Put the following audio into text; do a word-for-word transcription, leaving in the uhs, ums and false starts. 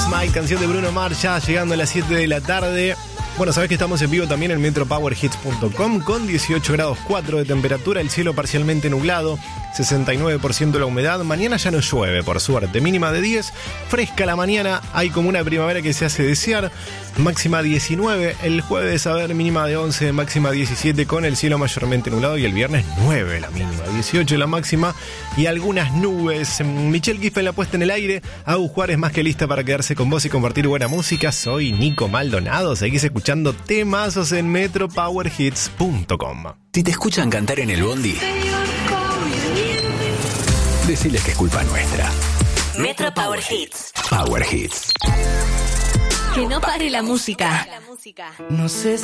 Smile, canción de Bruno Mars, ya llegando a las siete de la tarde. Bueno, sabés que estamos en vivo también en metro power hits punto com con dieciocho grados cuatro de temperatura, el cielo parcialmente nublado, sesenta y nueve por ciento la humedad. Mañana ya no llueve, por suerte, mínima de diez, fresca la mañana, hay como una primavera que se hace desear, máxima diecinueve, el jueves a ver mínima de once, máxima diecisiete con el cielo mayormente nublado y el viernes nueve la mínima, dieciocho la máxima y algunas nubes. Michelle Giffen la puesta en el aire, Agu Juárez más que lista para quedarse con vos y compartir buena música. Soy Nico Maldonado, seguís escuchando temazos en metro power hits punto com. Si te escuchan cantar en el bondi, deciles que es culpa nuestra. Metro Power Hits. Power Hits. Que no pare la música. No sé